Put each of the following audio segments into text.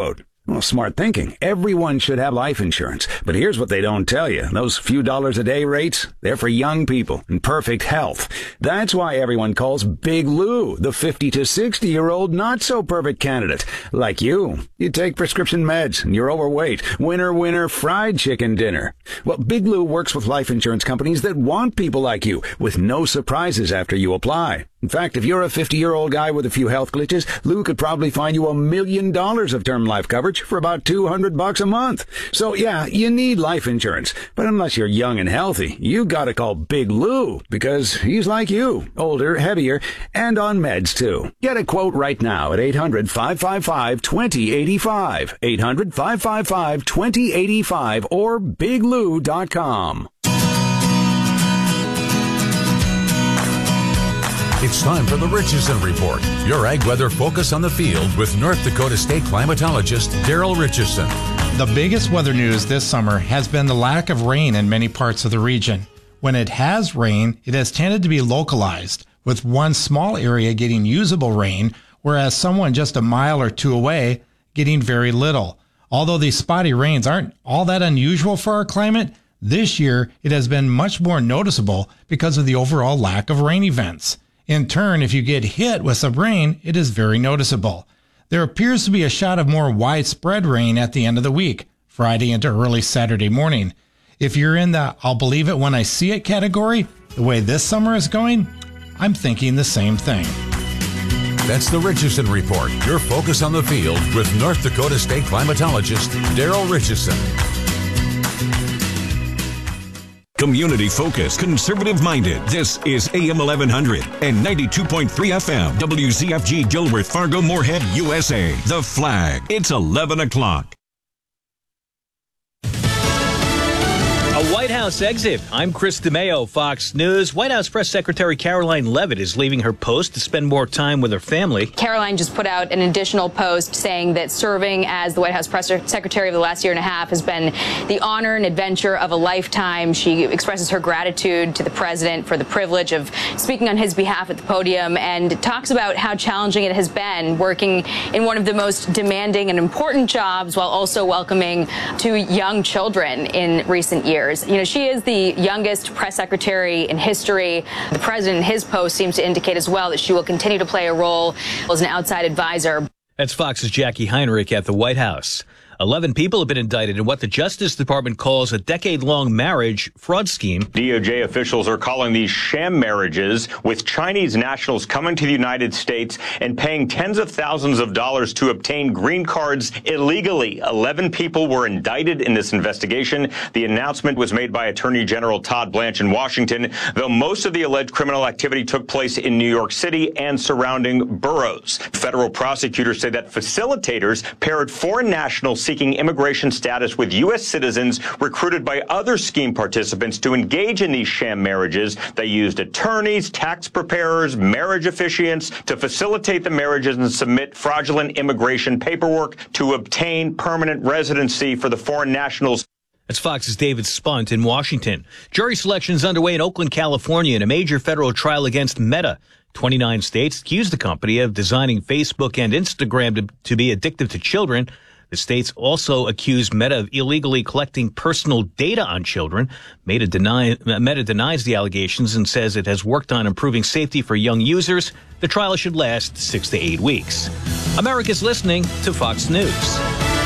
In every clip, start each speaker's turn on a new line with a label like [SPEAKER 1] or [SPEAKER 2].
[SPEAKER 1] quote. Well, smart thinking. Everyone should have life insurance. But here's what they don't tell you. Those few dollars a day rates, they're for young people in perfect health. That's why everyone calls Big Lou the 50 to 60-year-old not-so-perfect candidate. Like you. You take prescription meds and you're overweight. Winner, winner, fried chicken dinner. Well, Big Lou works with life insurance companies that want people like you, with no surprises after you apply. In fact, if you're a 50-year-old guy with a few health glitches, Lou could probably find you $1 million of term life coverage for about $200 a month. So yeah, you need life insurance. But unless you're young and healthy, you gotta call Big Lou, because he's like you, older, heavier, and on meds too. Get a quote right now at 800-555-2085, 800-555-2085, or biglou.com.
[SPEAKER 2] It's time for the Richardson Report, your ag weather focus on the field with North Dakota State climatologist Daryl Richardson.
[SPEAKER 3] The biggest weather news this summer has been the lack of rain in many parts of the region. When it has rained, it has tended to be localized, with one small area getting usable rain, whereas someone just a mile or two away getting very little. Although these spotty rains aren't all that unusual for our climate, this year it has been much more noticeable because of the overall lack of rain events. In turn, if you get hit with some rain, it is very noticeable. There appears to be a shot of more widespread rain at the end of the week, Friday into early Saturday morning. If you're in the I'll believe it when I see it category, the way this summer is going, I'm thinking the same thing.
[SPEAKER 2] That's the Richardson Report, your focus on the field with North Dakota State climatologist Daryl Richardson.
[SPEAKER 4] Community-focused, conservative-minded. This is AM 1100 and 92.3 FM. WZFG Gilworth, Fargo, Moorhead, USA. The Flag. It's 11 o'clock.
[SPEAKER 5] A White House exit. I'm Chris DeMeo, Fox News. White House Press Secretary Caroline Leavitt is leaving her post to spend more time with her family.
[SPEAKER 6] Caroline just put out an additional post saying that serving as the White House Press Secretary of the last year and a half has been the honor and adventure of a lifetime. She expresses her gratitude to the president for the privilege of speaking on his behalf at the podium and talks about how challenging it has been working in one of the most demanding and important jobs while also welcoming two young children in recent years. You know, she is the youngest press secretary in history. The president in his post seems to indicate as well that she will continue to play a role as an outside advisor.
[SPEAKER 5] That's Fox's Jackie Heinrich at the White House. 11 people have been indicted in what the Justice Department calls a decade-long marriage fraud scheme.
[SPEAKER 7] DOJ officials are calling these sham marriages, with Chinese nationals coming to the United States and paying tens of thousands of dollars to obtain green cards illegally. 11 people were indicted in this investigation. The announcement was made by Attorney General Todd Blanche in Washington, though most of the alleged criminal activity took place in New York City and surrounding boroughs. Federal prosecutors say that facilitators paired foreign nationals seeking immigration status with U.S. citizens recruited by other scheme participants to engage in these sham marriages. They used attorneys, tax preparers, marriage officiants to facilitate the marriages and submit fraudulent immigration paperwork to obtain permanent residency for the foreign nationals.
[SPEAKER 5] That's Fox's David Spunt in Washington. Jury selection is underway in Oakland, California, in a major federal trial against Meta. 29 states accused the company of designing Facebook and Instagram to be addictive to children. The states also accused Meta of illegally collecting personal data on children. Meta denies the allegations and says it has worked on improving safety for young users. The trial should last 6 to 8 weeks. America's listening to Fox News.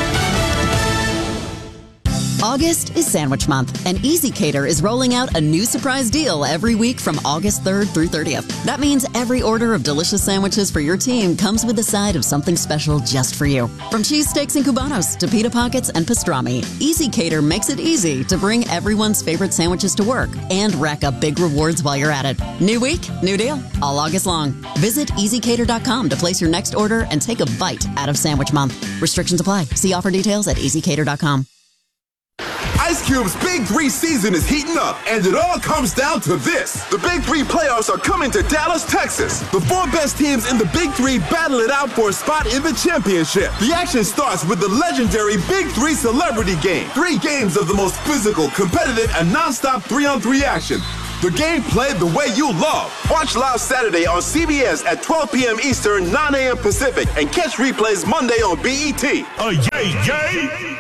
[SPEAKER 8] August is Sandwich Month, and EasyCater is rolling out a new surprise deal every week from August 3rd through 30th. That means every order of delicious sandwiches for your team comes with a side of something special just for you. From cheesesteaks and cubanos to pita pockets and pastrami, EasyCater makes it easy to bring everyone's favorite sandwiches to work and rack up big rewards while you're at it. New week, new deal, all August long. Visit EasyCater.com to place your next order and take a bite out of Sandwich Month. Restrictions apply. See offer details at EasyCater.com.
[SPEAKER 9] Ice Cube's Big 3 season is heating up, and it all comes down to this. The Big 3 playoffs are coming to Dallas, Texas. The 4 best teams in the Big 3 battle it out for a spot in the championship. The action starts with the legendary Big 3 Celebrity Game. 3 games of the most physical, competitive, and non-stop 3-on-3 action. The game played the way you love. Watch live Saturday on CBS at 12 p.m. Eastern, 9 a.m. Pacific, and catch replays Monday on BET.
[SPEAKER 4] Yay!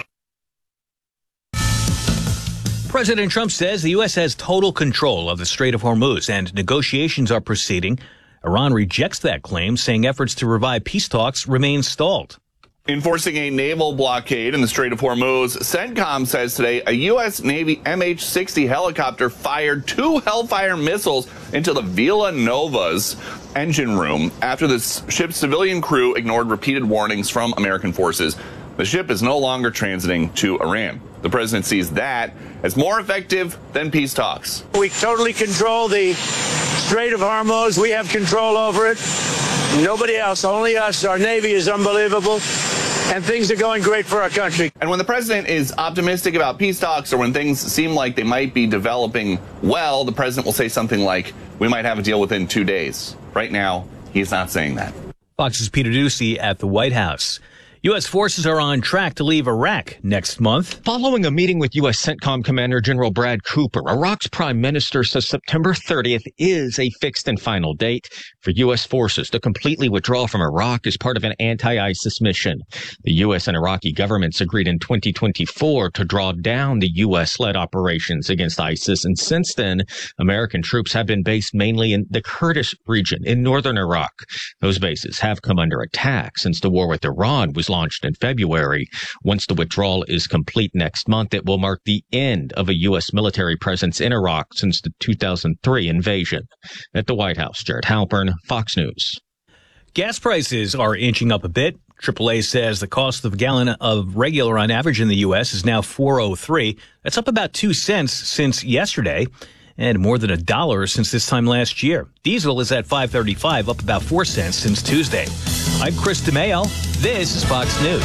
[SPEAKER 5] President Trump says the U.S. has total control of the Strait of Hormuz and negotiations are proceeding. Iran rejects that claim, saying efforts to revive peace talks remain stalled.
[SPEAKER 10] Enforcing a naval blockade in the Strait of Hormuz, CENTCOM says today a U.S. Navy MH-60 helicopter fired 2 Hellfire missiles into the Vila Nova's engine room after the ship's civilian crew ignored repeated warnings from American forces. The ship is no longer transiting to Iran. The president sees that as more effective than peace talks.
[SPEAKER 11] We totally control the Strait of Hormuz. We have control over it. Nobody else, only us. Our Navy is unbelievable, and things are going great for our country.
[SPEAKER 10] And when the president is optimistic about peace talks, or when things seem like they might be developing well, the president will say something like, we might have a deal within 2 days. Right now, he's not saying that.
[SPEAKER 5] Fox's Peter Doocy at the White House. U.S. forces are on track to leave Iraq next month.
[SPEAKER 12] Following a meeting with U.S. CENTCOM Commander General Brad Cooper, Iraq's prime minister says September 30th is a fixed and final date for U.S. forces to completely withdraw from Iraq as part of an anti-ISIS mission. The U.S. and Iraqi governments agreed in 2024 to draw down the U.S.-led operations against ISIS, and since then, American troops have been based mainly in the Kurdish region in northern Iraq. Those bases have come under attack since the war with Iran was launched in February. Once the withdrawal is complete next month, it will mark the end of a U.S. military presence in Iraq since the 2003 invasion. At the White House, Jared Halpern, Fox News.
[SPEAKER 5] Gas prices are inching up a bit. AAA says the cost of a gallon of regular on average in the U.S. is now $4.03. That's up about 2 cents since yesterday, and more than $1 since this time last year. Diesel is at $5.35, up about 4 cents since Tuesday. I'm Chris DeMayo. This is Fox News.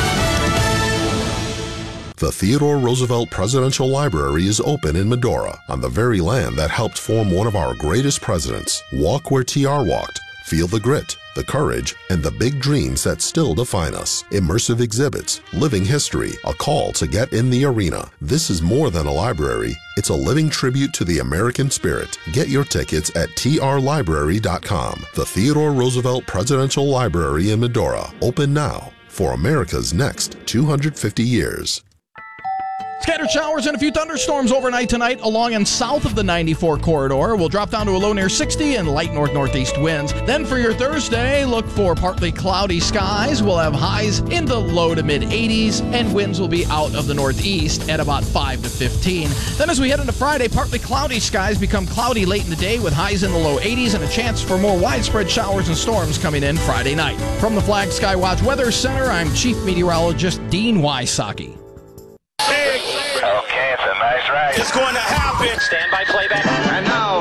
[SPEAKER 13] The Theodore Roosevelt Presidential Library is open in Medora, on the very land that helped form one of our greatest presidents. Walk where TR walked. Feel the grit, the courage, and the big dreams that still define us. Immersive exhibits, living history, a call to get in the arena. This is more than a library. It's a living tribute to the American spirit. Get your tickets at trlibrary.com. The Theodore Roosevelt Presidential Library in Medora. Open now for America's next 250 years.
[SPEAKER 14] Scattered showers and a few thunderstorms overnight tonight along and south of the 94 corridor. We'll drop down to a low near 60 and light north-northeast winds. Then for your Thursday, look for partly cloudy skies. We'll have highs in the low to mid-80s, and winds will be out of the northeast at about 5 to 15. Then as we head into Friday, partly cloudy skies become cloudy late in the day with highs in the low 80s and a chance for more widespread showers and storms coming in Friday night. From the Flag Skywatch Weather Center, I'm Chief Meteorologist Dean Wysocki.
[SPEAKER 15] Okay, it's a nice ride.
[SPEAKER 11] It's going to happen.
[SPEAKER 15] Stand by playback. And now,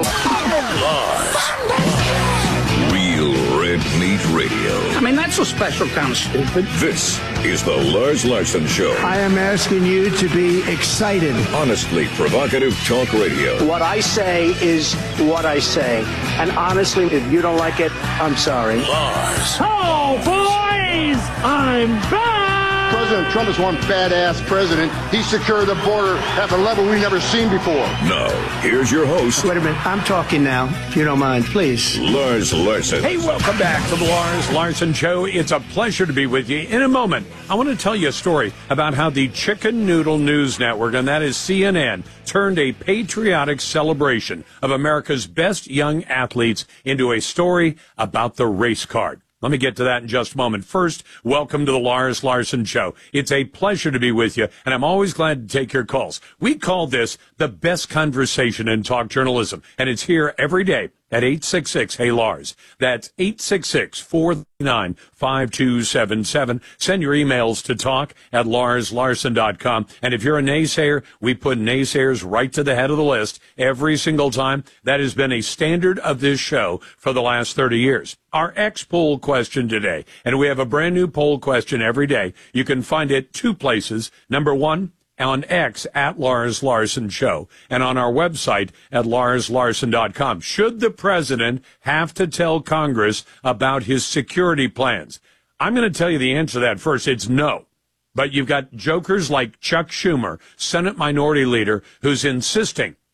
[SPEAKER 4] Lars. Real Red Meat Radio.
[SPEAKER 16] I mean, that's a special kind of stupid.
[SPEAKER 4] This is the Lars Larson Show.
[SPEAKER 16] I am asking you to be excited.
[SPEAKER 4] Honestly provocative talk radio.
[SPEAKER 16] What I say is what I say. And honestly, if you don't like it, I'm sorry.
[SPEAKER 4] Lars.
[SPEAKER 17] Oh, boys! I'm back!
[SPEAKER 18] President Trump is one badass president. He secured the border at a level we've never seen before.
[SPEAKER 4] Now, here's your host.
[SPEAKER 16] Wait a minute. I'm talking now, if you don't mind, please.
[SPEAKER 4] Lars Larson.
[SPEAKER 19] Hey, welcome back to the Lars Larson Show. It's a pleasure to be with you. In a moment, I want to tell you a story about how the Chicken Noodle News Network, and that is CNN, turned a patriotic celebration of America's best young athletes into a story about the race card. Let me get to that in just a moment. First, welcome to the Lars Larson Show. It's a pleasure to be with you, and I'm always glad to take your calls. We call this the best conversation in talk journalism, and it's here every day at 866-HEY-LARS. That's 866-439-5277. Send your emails to talk@larslarson.com. And if you're a naysayer, we put naysayers right to the head of the list every single time. That has been a standard of this show for the last 30 years. Our X-poll question today, and we have a brand new poll question every day. You can find it 2 places. Number 1, on X at Lars Larson Show, and on our website at larslarson.com. Should the president have to tell Congress about his security plans? I'm going to tell you the answer to that first. It's no. But you've got jokers like Chuck Schumer, Senate Minority Leader, who's insisting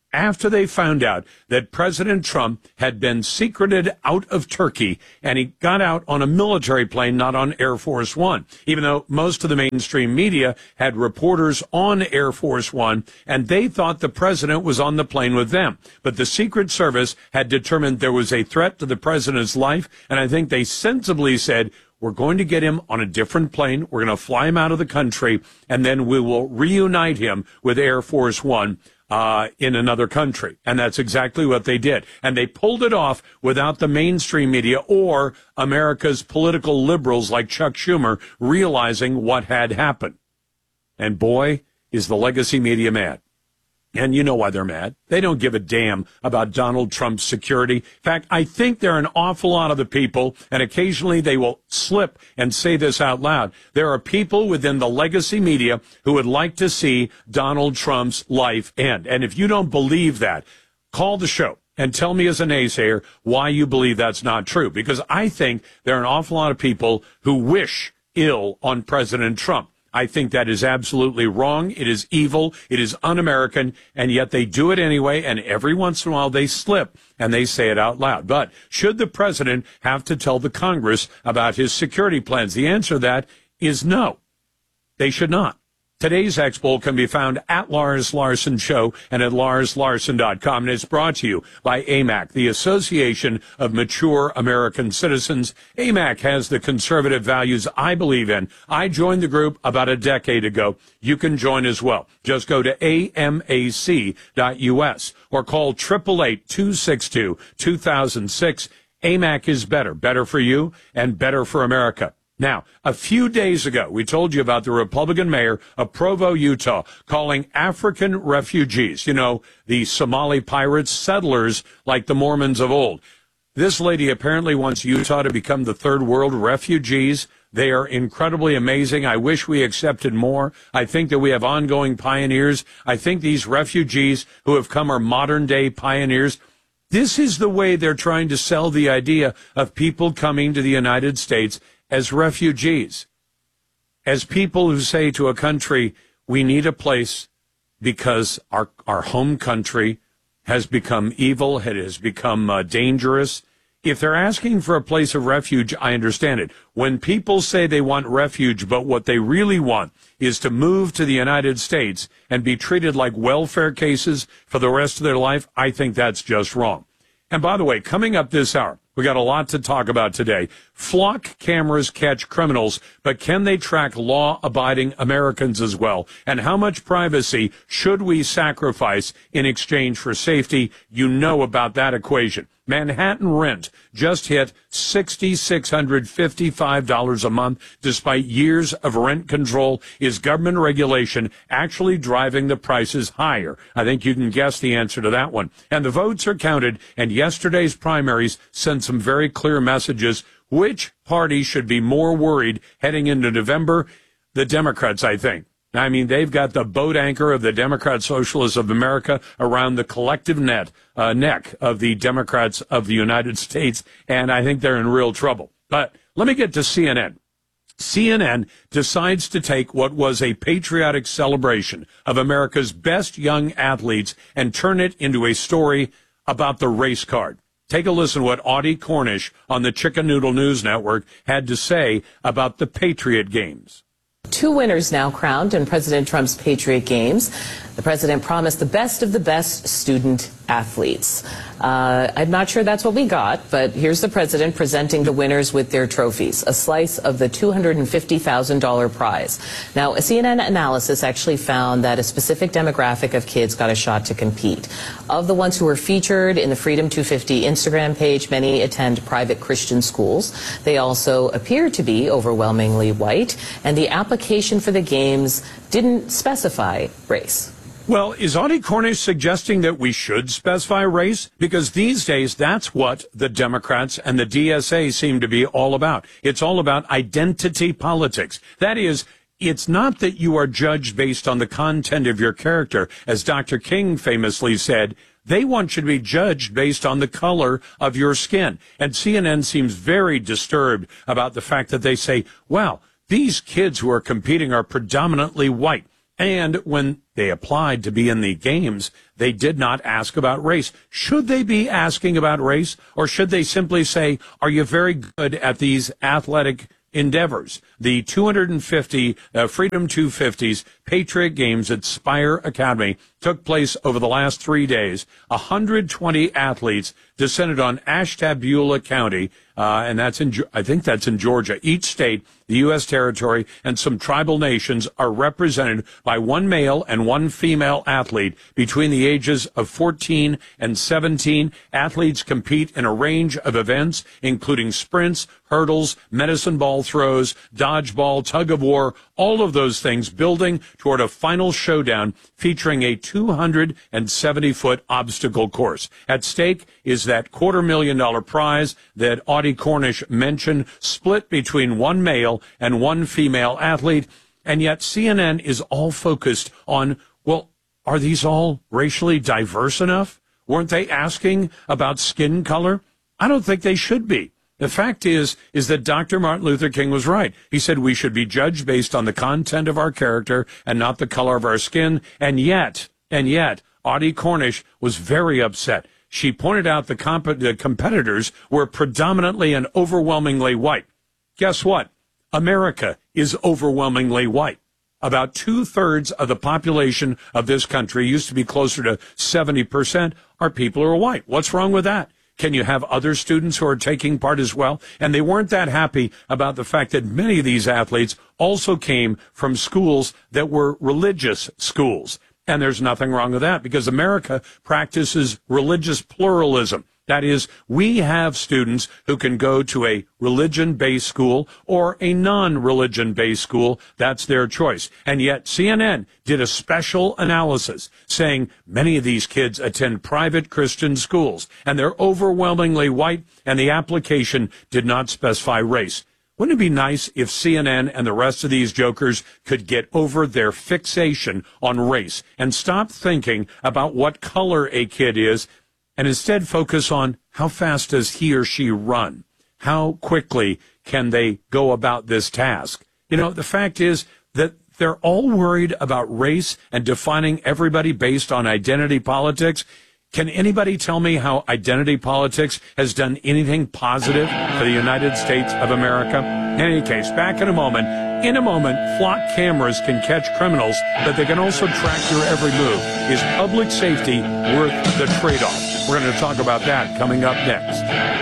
[SPEAKER 19] after they found out that President Trump had been secreted out of Turkey, and he got out on a military plane, not on Air Force One, even though most of the mainstream media had reporters on Air Force One, and they thought the president was on the plane with them. But the Secret Service had determined there was a threat to the president's life, and I think they sensibly said, we're going to get him on a different plane, we're going to fly him out of the country, and then we will reunite him with Air Force One in another country. And that's exactly what they did. And they pulled it off without the mainstream media or America's political liberals like Chuck Schumer realizing what had happened. And boy, is the legacy media mad. And you know why they're mad. They don't give a damn about Donald Trump's security. In fact, I think there are an awful lot of the people, and occasionally they will slip and say this out loud. There are people within the legacy media who would like to see Donald Trump's life end. And if you don't believe that, call the show and tell me as a naysayer why you believe that's not true. Because I think there are an awful lot of people who wish ill on President Trump. I think that is absolutely wrong. It is evil. It is un-American. And yet they do it anyway. And every once in a while they slip and they say it out loud. But should the president have to tell the Congress about his security plans? The answer to that is no. They should not. Today's X-Poll can be found at Lars Larson Show and at larslarson.com. And it's brought to you by AMAC, the Association of Mature American Citizens. AMAC has the conservative values I believe in. I joined the group about a decade ago. You can join as well. Just go to amac.us or call 888-262-2006. AMAC is better. Better for you and better for America. Now, a few days ago, we told you about the Republican mayor of Provo, Utah, calling African refugees, you know, the Somali pirates, settlers like the Mormons of old. This lady apparently wants Utah to become the third world. Refugees, they are incredibly amazing. I wish we accepted more. I think that we have ongoing pioneers. I think these refugees who have come are modern day pioneers. This is the way they're trying to sell the idea of people coming to the United States as refugees, as people who say to a country, we need a place because our home country has become evil, it has become dangerous. If they're asking for a place of refuge, I understand it. When people say they want refuge, but what they really want is to move to the United States and be treated like welfare cases for the rest of their life, I think that's just wrong. And by the way, coming up this hour, we got a lot to talk about today. Flock cameras catch criminals, but can they track law-abiding Americans as well? And how much privacy should we sacrifice in exchange for safety? You know about that equation. Manhattan rent just hit $6,655 a month despite years of rent control. Is government regulation actually driving the prices higher? I think you can guess the answer to that one. And the votes are counted, and yesterday's primaries sent some very clear messages. Which party should be more worried heading into November? The Democrats, I think. I mean, they've got the boat anchor of the Democrat Socialists of America around the collective neck of the Democrats of the United States, and I think they're in real trouble. But let me get to CNN. CNN decides to take what was a patriotic celebration of America's best young athletes and turn it into a story about the race card. Take a listen to what Audie Cornish on the Chicken Noodle News Network had to say about the Patriot Games.
[SPEAKER 20] 2 winners now crowned in President Trump's Patriot Games. The president promised the best of the best student athletes. I'm not sure that's what we got, but here's the president presenting the winners with their trophies, a slice of the $250,000 prize. Now, a CNN analysis actually found that a specific demographic of kids got a shot to compete. Of the ones who were featured in the Freedom 250 Instagram page, many attend private Christian schools. They also appear to be overwhelmingly white, and the application for the games didn't specify race.
[SPEAKER 19] Well, is Audie Cornish suggesting that we should specify race? Because these days, that's what the Democrats and the DSA seem to be all about. It's all about identity politics. That is, it's not that you are judged based on the content of your character. As Dr. King famously said, they want you to be judged based on the color of your skin. And CNN seems very disturbed about the fact that they say, wow, these kids who are competing are predominantly white. And when they applied to be in the games, they did not ask about race. Should they be asking about race, or should they simply say, are you very good at these athletic endeavors? The 250 Freedom 250s Patriot Games at Spire Academy took place over the last 3 days. 120 athletes descended on Ashtabula County, and I think that's in Georgia. Each state, the U.S. territory, and some tribal nations are represented by one male and one female athlete between the ages of 14 and 17. Athletes compete in a range of events, including sprints, hurdles, medicine ball throws, dodgeball, tug of war, all of those things building toward a final showdown featuring a 270-foot obstacle course. At stake is that $250,000 prize that Audie Cornish mentioned, split between one male and one female athlete. And yet CNN is all focused on, well, are these all racially diverse enough? Weren't they asking about skin color? I don't think they should be. The fact is that Dr. Martin Luther King was right. He said we should be judged based on the content of our character and not the color of our skin. And yet, Audie Cornish was very upset. She pointed out the competitors were predominantly and overwhelmingly white. Guess what? America is overwhelmingly white. About 2/3 of the population of this country, used to be closer to 70%, are people who are white. What's wrong with that? Can you have other students who are taking part as well? And they weren't that happy about the fact that many of these athletes also came from schools that were religious schools. And there's nothing wrong with that, because America practices religious pluralism. That is, we have students who can go to a religion-based school or a non-religion-based school. That's their choice. And yet CNN did a special analysis saying many of these kids attend private Christian schools, and they're overwhelmingly white, and the application did not specify race. Wouldn't it be nice if CNN and the rest of these jokers could get over their fixation on race and stop thinking about what color a kid is, and instead focus on how fast does he or she run? How quickly can they go about this task? You know, the fact is that they're all worried about race and defining everybody based on identity politics. Can anybody tell me how identity politics has done anything positive for the United States of America? In any case, back in a moment. In a moment, flock cameras can catch criminals, but they can also track your every move. Is public safety worth the trade-off? We're going to talk about that coming up next.